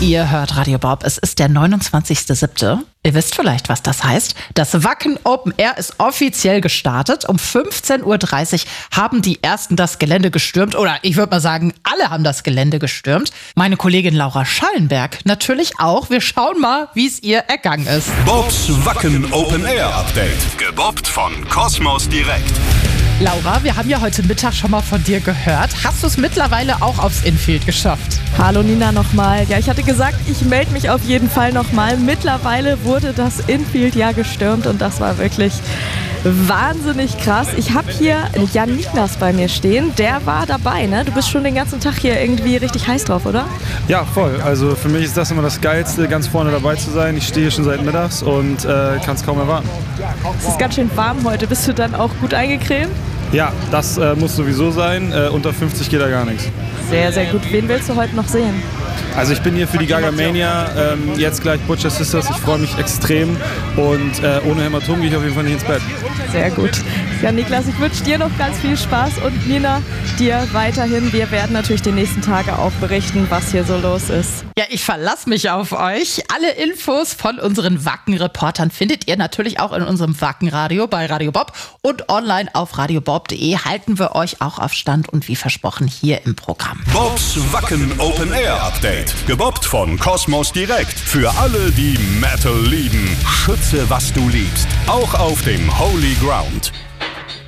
Ihr hört Radio Bob. Es ist der 29.07. Ihr wisst vielleicht, was das heißt. Das Wacken Open Air ist offiziell gestartet. Um 15.30 Uhr haben die Ersten das Gelände gestürmt. Oder ich würde mal sagen, alle haben das Gelände gestürmt. Meine Kollegin Laura Schallenberg natürlich auch. Wir schauen mal, wie es ihr ergangen ist. Bobs Wacken Open Air Update. Gebobbt von Kosmos Direkt. Laura, wir haben ja heute Mittag schon mal von dir gehört. Hast du es mittlerweile auch aufs Infield geschafft? Hallo Nina nochmal. Ja, ich hatte gesagt, ich melde mich auf jeden Fall nochmal. Mittlerweile wurde das Infield ja gestürmt und das war wirklich wahnsinnig krass. Ich habe hier Jan Niklas bei mir stehen. Der war dabei, ne? Du bist schon den ganzen Tag hier irgendwie richtig heiß drauf, oder? Ja, voll. Also für mich ist das immer das Geilste, ganz vorne dabei zu sein. Ich stehe schon seit mittags und kann es kaum erwarten. Es ist ganz schön warm heute. Bist du dann auch gut eingecremt? Ja, das muss sowieso sein. Unter 50 geht da gar nichts. Sehr, sehr gut. Wen willst du heute noch sehen? Also ich bin hier für die Gagamania, jetzt gleich Butcher Sisters, ich freue mich extrem und ohne Hämatom gehe ich auf jeden Fall nicht ins Bett. Sehr gut. Ja, Niklas, ich wünsche dir noch ganz viel Spaß und Nina, dir weiterhin. Wir werden natürlich die nächsten Tage auch berichten, was hier so los ist. Ja, ich verlasse mich auf euch. Alle Infos von unseren Wacken-Reportern findet ihr natürlich auch in unserem Wacken-Radio bei Radio Bob und online auf radiobob.de halten wir euch auch auf Stand und wie versprochen hier im Programm. Bobs Wacken Open Air Update. Gebobbt von Kosmos Direkt. Für alle, die Metal lieben. Schütze, was du liebst. Auch auf dem Holy Ground.